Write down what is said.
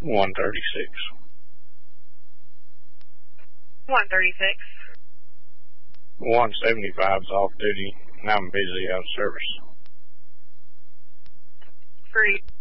136. 136. 175 is off duty, and I'm busy out of service. Free.